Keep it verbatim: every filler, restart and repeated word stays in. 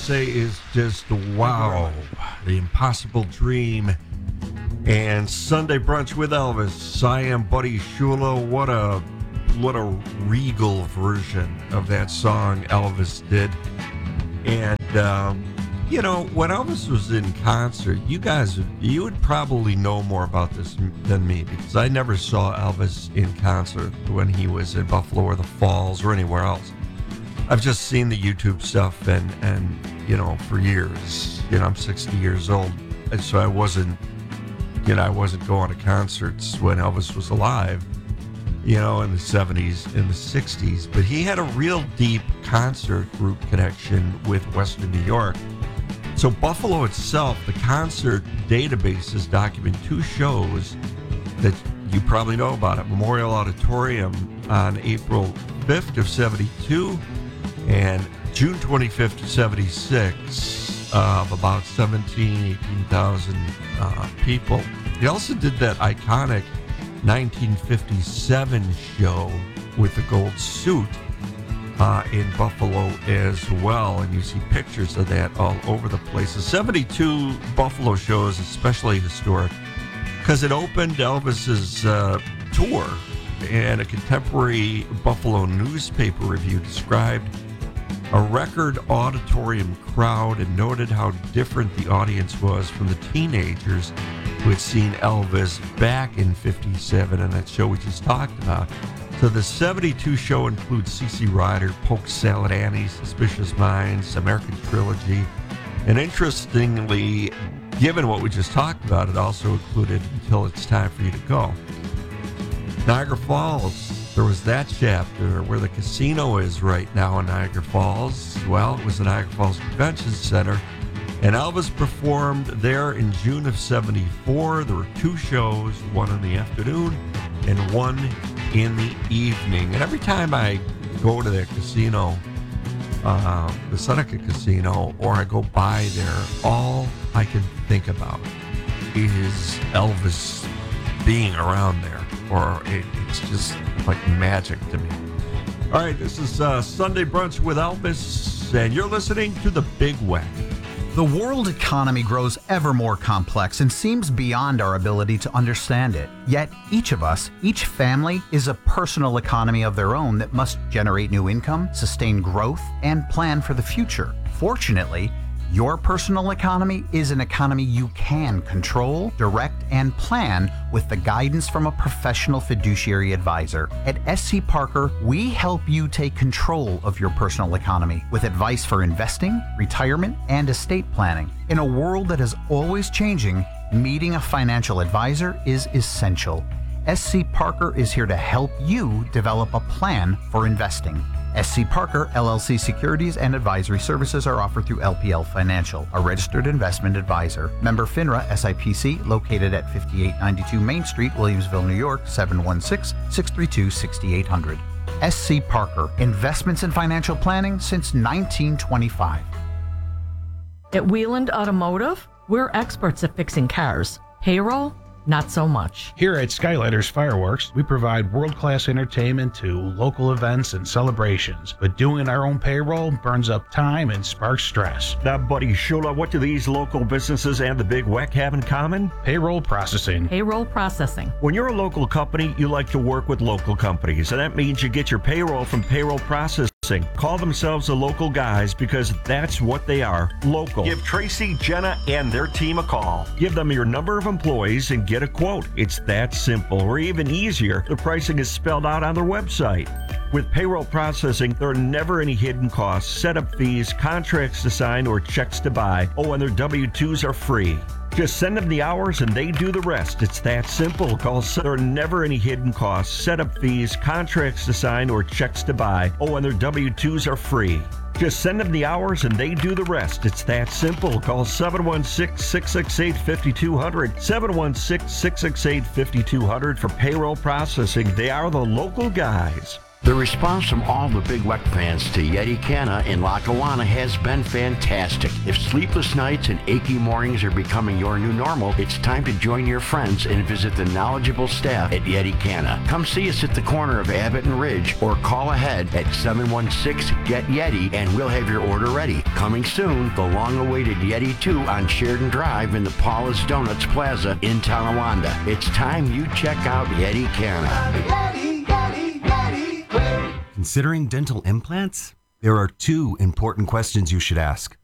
say is just wow. The Impossible Dream and Sunday Brunch with Elvis. I am Buddy Shula. What a what a regal version of that song Elvis did. And um, you know, when Elvis was in concert, you guys, you would probably know more about this than me, because I never saw Elvis in concert when he was in Buffalo or the Falls or anywhere else. I've just seen the YouTube stuff, and, and you know, for years. You know, I'm sixty years old, and so I wasn't, you know, I wasn't going to concerts when Elvis was alive, you know, in the seventies, in the sixties. But he had a real deep concert group connection with Western New York. So Buffalo itself, the concert databases document two shows that you probably know about it. Memorial Auditorium on April fifth of seventy-two and June twenty-fifth of seventy-six of about seventeen, eighteen thousand uh, people. He also did that iconic nineteen fifty-seven show with the gold suit Uh, in Buffalo as well, and you see pictures of that all over the place. The seventy-two Buffalo show is especially historic because it opened Elvis's uh, tour, and a contemporary Buffalo newspaper review described a record auditorium crowd and noted how different the audience was from the teenagers who had seen Elvis back in fifty-seven in that show we just talked about. So the seventy-two show includes C C Rider, Polk Salad Annie, Suspicious Minds, American Trilogy, and interestingly, given what we just talked about, it also included Until It's Time for You to Go. Niagara Falls, there was that chapter where the casino is right now in Niagara Falls. Well, it was the Niagara Falls Convention Center, and Elvis performed there in June of seventy-four. There were two shows, one in the afternoon and one in the evening. And every time I go to that casino, uh, the Seneca Casino, or I go by there, all I can think about is Elvis being around there, or it, it's just like magic to me. All right, this is uh, Sunday Brunch with Elvis, and you're listening to The Big Weck. The world economy grows ever more complex and seems beyond our ability to understand it. Yet each of us, each family, is a personal economy of their own that must generate new income, sustain growth, and plan for the future. Fortunately, your personal economy is an economy you can control, direct, and plan with the guidance from a professional fiduciary advisor. At S C Parker, we help you take control of your personal economy with advice for investing, retirement, and estate planning. In a world that is always changing, meeting a financial advisor is essential. S C Parker is here to help you develop a plan for investing. S C Parker, L L C securities and advisory services are offered through L P L Financial, a registered investment advisor. Member FINRA S I P C, located at fifty-eight ninety-two Main Street, Williamsville, New York, seven one six, six three two, six eight zero zero. S C Parker, investments in financial planning since nineteen twenty-five. At Wheeland Automotive, we're experts at fixing cars. Payroll, not so much. Here at Skylighters Fireworks, we provide world-class entertainment to local events and celebrations, but doing our own payroll burns up time and sparks stress. Now, Buddy Shula, what do these local businesses and the Big Weck have in common? Payroll processing. Payroll processing. When you're a local company, you like to work with local companies, and that means you get your payroll from Payroll Processing. Call themselves the local guys because that's what they are, local. Give Tracy, Jenna, and their team a call. Give them your number of employees and get a quote. It's that simple, or even easier. The pricing is spelled out on their website. With Payroll Processing, there are never any hidden costs, setup fees, contracts to sign, or checks to buy. Oh, and their W two's are free. Just send them the hours and they do the rest. It's that simple. Call. There are never any hidden costs, setup fees, contracts to sign, or checks to buy. Oh, and their W two's are free. Just send them the hours and they do the rest. It's that simple. Call seven one six, six six eight, five two zero zero, seven one six, six six eight, five two zero zero for Payroll Processing. They are the local guys. The response from all the Big Weck fans to Yeti Canna in Lackawanna has been fantastic. If sleepless nights and achy mornings are becoming your new normal, it's time to join your friends and visit the knowledgeable staff at Yeti Canna. Come see us at the corner of Abbott and Ridge or call ahead at seven one six, G E T YETI and we'll have your order ready. Coming soon, the long-awaited Yeti two on Sheridan Drive in the Paula's Donuts Plaza in Tonawanda. It's time you check out Yeti Canna. Yeti, Yeti, Yeti, Yeti. Considering dental implants? There are two important questions you should ask.